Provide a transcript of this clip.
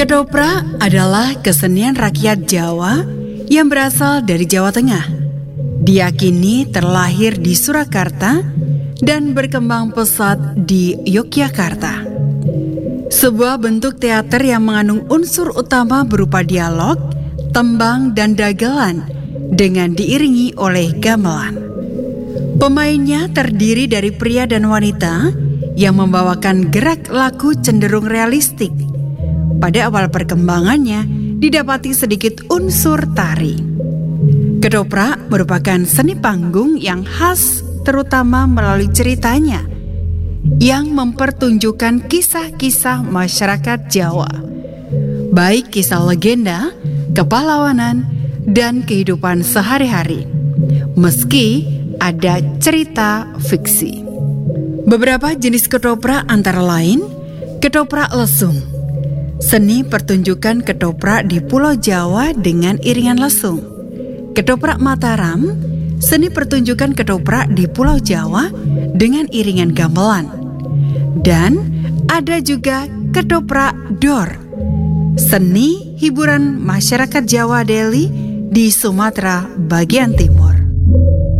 Ketoprak adalah kesenian rakyat Jawa yang berasal dari Jawa Tengah. Diyakini terlahir di Surakarta dan berkembang pesat di Yogyakarta. Sebuah bentuk teater yang mengandung unsur utama berupa dialog, tembang, dan dagelan dengan diiringi oleh gamelan. Pemainnya terdiri dari pria dan wanita yang membawakan gerak laku cenderung realistik. Pada awal perkembangannya, didapati sedikit unsur tari. Ketoprak merupakan seni panggung yang khas terutama melalui ceritanya yang mempertunjukkan kisah-kisah masyarakat Jawa, baik kisah legenda, kepahlawanan, dan kehidupan sehari-hari, meski ada cerita fiksi. Beberapa jenis ketoprak antara lain ketoprak lesung, seni pertunjukan ketoprak di Pulau Jawa dengan iringan lesung. Ketoprak Mataram, seni pertunjukan ketoprak di Pulau Jawa dengan iringan gamelan. Dan ada juga ketoprak Dor, seni hiburan masyarakat Jawa Deli di Sumatera bagian timur.